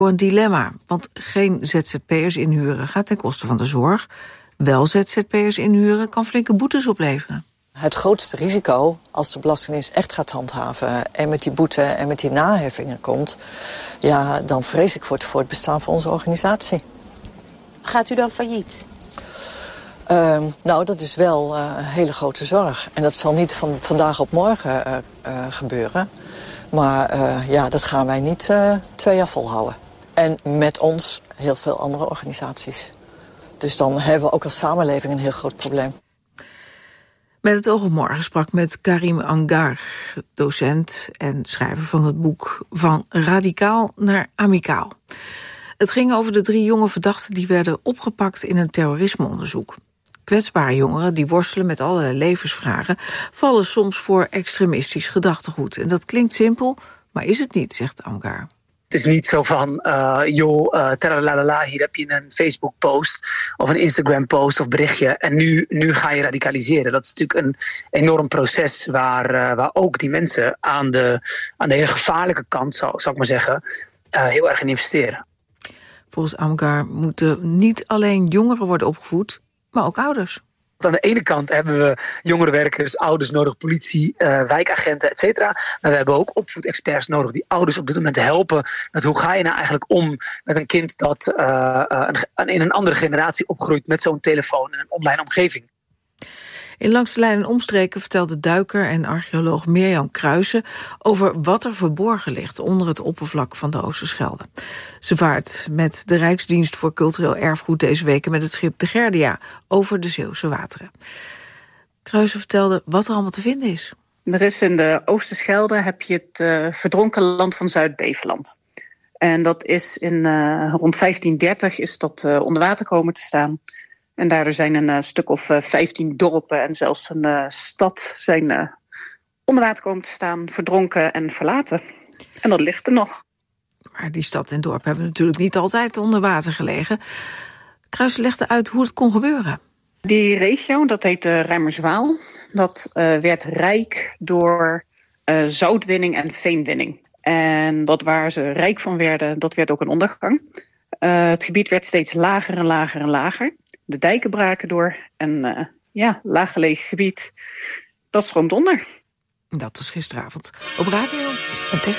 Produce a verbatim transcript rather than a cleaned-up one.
Een dilemma, want geen Z Z P'ers inhuren gaat ten koste van de zorg. Wel Z Z P'ers inhuren kan flinke boetes opleveren. Het grootste risico als de Belastingdienst echt gaat handhaven en met die boete en met die naheffingen komt, ja, dan vrees ik voor het voortbestaan van onze organisatie. Gaat u dan failliet? Uh, nou, dat is wel uh, een hele grote zorg. En dat zal niet van vandaag op morgen uh, uh, gebeuren. Maar uh, ja, dat gaan wij niet uh, twee jaar volhouden. En met ons heel veel andere organisaties. Dus dan hebben we ook als samenleving een heel groot probleem. Met het oog op morgen sprak met Karim Angar, docent en schrijver van het boek Van Radicaal naar Amicaal. Het ging over de drie jonge verdachten die werden opgepakt in een terrorismeonderzoek. Kwetsbare jongeren die worstelen met allerlei levensvragen vallen soms voor extremistisch gedachtegoed. En dat klinkt simpel, maar is het niet, zegt Angar. Het is niet zo van, uh, joh, uh, taralalala, hier heb je een Facebook-post of een Instagram-post of berichtje en nu, nu ga je radicaliseren. Dat is natuurlijk een enorm proces waar, uh, waar ook die mensen aan de, aan de hele gevaarlijke kant, zou, zou ik maar zeggen, uh, heel erg in investeren. Volgens Angar moeten niet alleen jongeren worden opgevoed, maar ook ouders. Aan de ene kant hebben we jongerenwerkers, ouders nodig, politie, uh, wijkagenten, et cetera. Maar we hebben ook opvoedexperts nodig die ouders op dit moment helpen met hoe ga je nou eigenlijk om met een kind dat uh, uh, in een andere generatie opgroeit met zo'n telefoon en een online omgeving. In Langs de Lijn en Omstreken vertelde duiker en archeoloog Mirjam Kruijsen over wat er verborgen ligt onder het oppervlak van de Oosterschelde. Ze vaart met de Rijksdienst voor Cultureel Erfgoed deze week met het schip de Gerdia over de Zeeuwse wateren. Kruijsen vertelde wat er allemaal te vinden is. Er is in de Oosterschelde heb je het uh, verdronken land van Zuid-Beveland. En dat is in uh, rond vijftien dertig is dat uh, onder water komen te staan. En daardoor zijn een uh, stuk of uh, vijftien dorpen en zelfs een uh, stad zijn uh, onder water komen te staan, verdronken en verlaten. En dat ligt er nog. Maar die stad en dorp hebben natuurlijk niet altijd onder water gelegen. Kruijsen legde uit hoe het kon gebeuren. Die regio, dat heet uh, Rijmerswaal, dat uh, werd rijk door uh, zoutwinning en veenwinning. En dat waar ze rijk van werden, dat werd ook een ondergang. Uh, het gebied werd steeds lager en lager en lager. De dijken braken door en uh, ja, laaggelegen gebied, dat stroomt onder. Dat is gisteravond op radio en tv.